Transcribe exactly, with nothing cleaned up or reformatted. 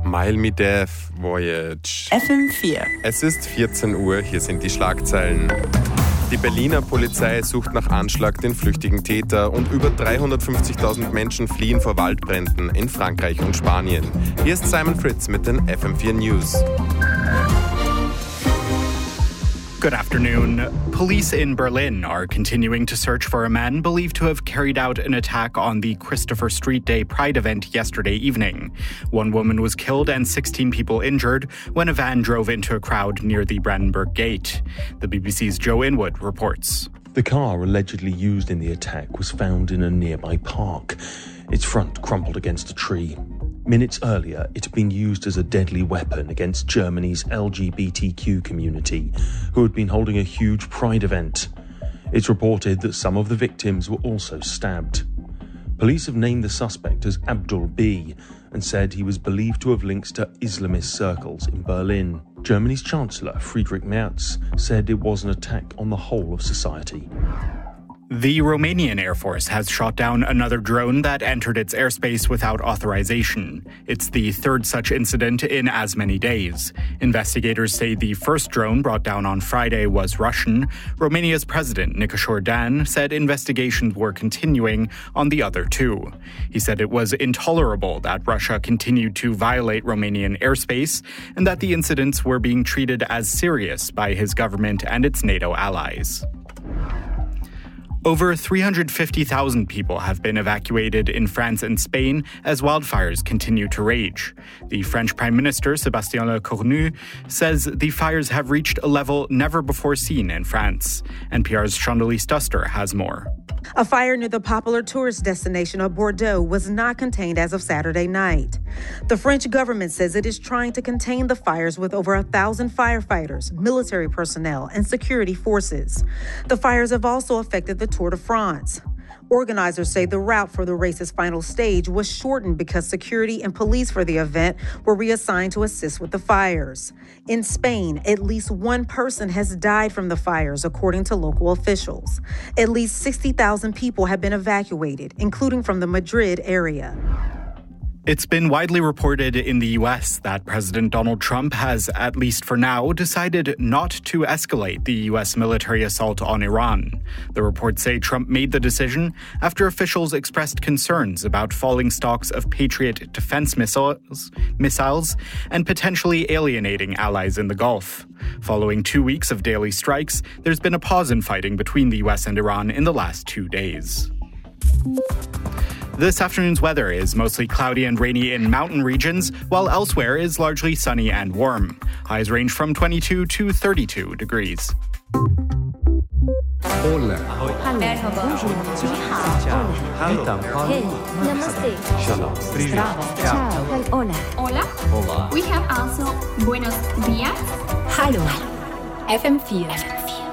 Mile Me Death Voyage. F M vier. Es ist vierzehn Uhr, hier sind die Schlagzeilen. Die Berliner Polizei sucht nach Anschlag den flüchtigen Täter und über dreihundertfünfzigtausend Menschen fliehen vor Waldbränden in Frankreich und Spanien. Hier ist Simon Fritz mit den F M vier News. Good afternoon. Police in Berlin are continuing to search for a man believed to have carried out an attack on the Christopher Street Day Pride event yesterday evening. One woman was killed and sixteen people injured when a van drove into a crowd near the Brandenburg Gate. The B B C's Joe Inwood reports. The car allegedly used in the attack was found in a nearby park. Its front crumpled against a tree. Minutes earlier, it had been used as a deadly weapon against Germany's L G B T Q community, who had been holding a huge pride event. It's reported that some of the victims were also stabbed. Police have named the suspect as Abdul B and said he was believed to have links to Islamist circles in Berlin. Germany's Chancellor Friedrich Merz said it was an attack on the whole of society. The Romanian Air Force has shot down another drone that entered its airspace without authorization. It's the third such incident in as many days. Investigators say the first drone brought down on Friday was Russian. Romania's president, Nicolae Dan, said investigations were continuing on the other two. He said it was intolerable that Russia continued to violate Romanian airspace and that the incidents were being treated as serious by his government and its NATO allies. Over three hundred fifty thousand people have been evacuated in France and Spain as wildfires continue to rage. The French Prime Minister, Sébastien Lecornu, says the fires have reached a level never before seen in France. N P R's Chandelier Stuster has more. A fire near the popular tourist destination of Bordeaux was not contained as of Saturday night. The French government says it is trying to contain the fires with over a thousand firefighters, military personnel, and security forces. The fires have also affected the Tour de France. Organizers say the route for the race's final stage was shortened because security and police for the event were reassigned to assist with the fires. In Spain, at least one person has died from the fires, according to local officials. At least sixty thousand people have been evacuated, including from the Madrid area. It's been widely reported in the U S that President Donald Trump has, at least for now, decided not to escalate the U S military assault on Iran. The reports say Trump made the decision after officials expressed concerns about falling stocks of Patriot defense missiles, missiles and potentially alienating allies in the Gulf. Following two weeks of daily strikes, there's been a pause in fighting between the U S and Iran in the last two days. This afternoon's weather is mostly cloudy and rainy in mountain regions, while elsewhere is largely sunny and warm. Highs range from twenty-two to thirty-two degrees. Hola. Bonjour. Hey. Namaste. Shalom. Ciao. Hola. Hola. Hola. We have also buenos días. Hallo. F M vier.